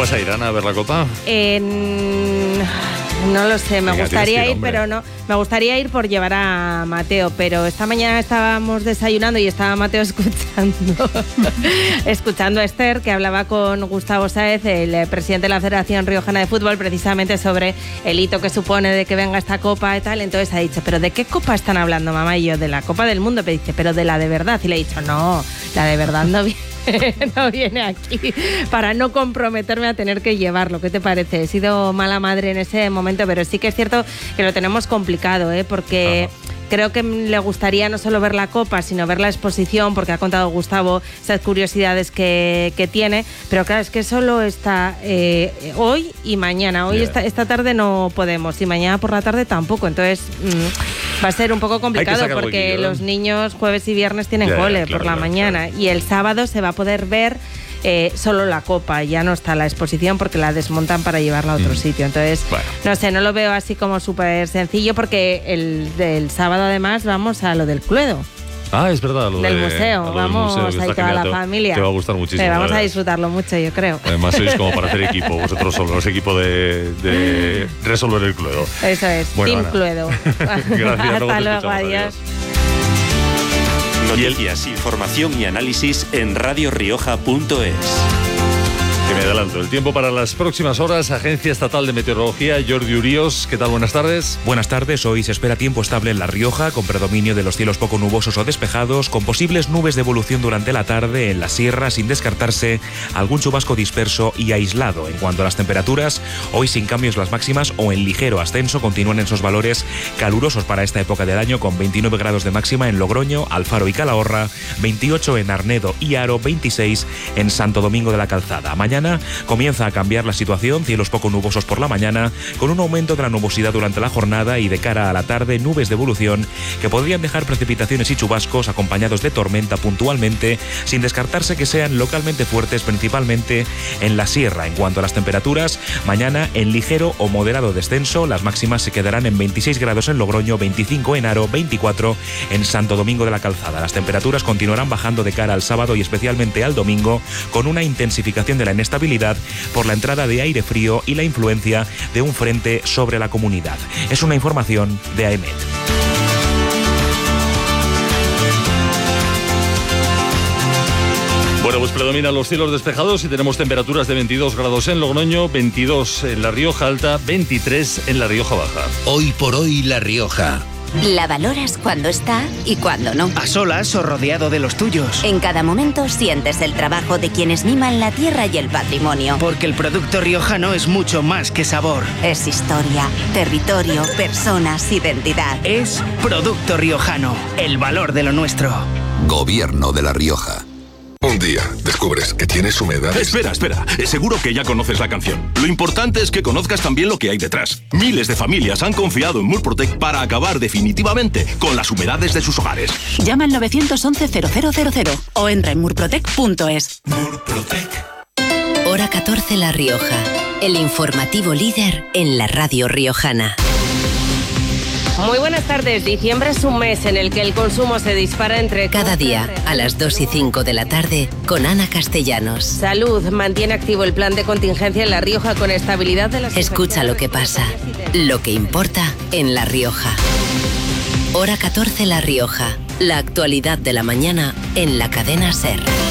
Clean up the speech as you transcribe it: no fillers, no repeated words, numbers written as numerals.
vas a ir, Ana, a ver la Copa? No lo sé, me gustaría ir, hombre. pero no. Me gustaría ir por llevar a Mateo, pero esta mañana estábamos desayunando y estaba Mateo escuchando a Esther, que hablaba con Gustavo Sáez, el presidente de la Federación Riojana de Fútbol, precisamente sobre el hito que supone de que venga esta Copa y tal. Entonces ha dicho, ¿pero de qué Copa están hablando, mamá? Y yo, de la Copa del Mundo. Pero dice, ¿pero de la de verdad? Y le he dicho, no, la de verdad no viene. No viene aquí para no comprometerme a tener que llevarlo. ¿Qué te parece? He sido mala madre en ese momento, pero sí que es cierto que lo tenemos complicado, porque creo que le gustaría no solo ver la Copa, sino ver la exposición, porque ha contado Gustavo esas curiosidades que tiene, pero claro, es que solo está hoy y mañana. Hoy esta tarde no podemos y mañana por la tarde tampoco, entonces va a ser un poco complicado porque huequillo, los niños jueves y viernes tienen cole por la mañana y el sábado se va a poder ver solo la Copa, ya no está la exposición porque la desmontan para llevarla a otro sitio. Entonces, no sé, no lo veo así como súper sencillo porque el sábado además vamos a lo del Cluedo. Ah, es verdad, lo del museo. Vamos ahí toda la familia. Te va a gustar muchísimo. Vamos a disfrutarlo mucho, yo creo. Además sois como para hacer equipo, vosotros solos, equipo de resolver el Cluedo. Eso es, bueno, Team Cluedo. Gracias. Hasta luego, adiós. Noticias, información y análisis en radiorioja.es. Que me adelanto. El tiempo para las próximas horas. Agencia Estatal de Meteorología, Jordi Urios. ¿Qué tal? Buenas tardes. Buenas tardes. Hoy se espera tiempo estable en La Rioja, con predominio de los cielos poco nubosos o despejados, con posibles nubes de evolución durante la tarde en la sierra, sin descartarse algún chubasco disperso y aislado. En cuanto a las temperaturas, hoy sin cambios las máximas o en ligero ascenso, continúan en esos valores calurosos para esta época del año, con 29 grados de máxima en Logroño, Alfaro y Calahorra, 28 en Arnedo y Haro, 26 en Santo Domingo de la Calzada. Mañana comienza a cambiar la situación, cielos poco nubosos por la mañana, con un aumento de la nubosidad durante la jornada y de cara a la tarde nubes de evolución que podrían dejar precipitaciones y chubascos acompañados de tormenta puntualmente, sin descartarse que sean localmente fuertes, principalmente en la sierra. En cuanto a las temperaturas, mañana en ligero o moderado descenso, las máximas se quedarán en 26 grados en Logroño, 25 en Haro, 24 en Santo Domingo de la Calzada. Las temperaturas continuarán bajando de cara al sábado y especialmente al domingo, con una intensificación de la inestabilidad por la entrada de aire frío y la influencia de un frente sobre la comunidad. Es una información de AEMET. Bueno, pues predominan los cielos despejados y tenemos temperaturas de 22 grados en Logroño, 22 en La Rioja Alta, 23 en La Rioja Baja. Hoy por hoy La Rioja. La valoras cuando está y cuando no. A solas o rodeado de los tuyos. En cada momento sientes el trabajo de quienes miman la tierra y el patrimonio. Porque el producto riojano es mucho más que sabor. Es historia, territorio, personas, identidad. Es producto riojano, el valor de lo nuestro. Gobierno de La Rioja. Un día descubres que tienes humedad. Espera. Seguro que ya conoces la canción. Lo importante es que conozcas también lo que hay detrás. Miles de familias han confiado en Murprotec para acabar definitivamente con las humedades de sus hogares. Llama al 911-0000 o entra en murprotec.es. Murprotec. Hora 14 La Rioja. El informativo líder en la radio riojana. Muy buenas tardes. Diciembre es un mes en el que el consumo se dispara entre... Cada día, a las 2 y 5 de la tarde, con Ana Castellanos. Salud mantiene activo el plan de contingencia en La Rioja con estabilidad de las... Escucha lo que pasa, lo que importa en La Rioja. Hora 14 La Rioja. La actualidad de la mañana en la cadena SER.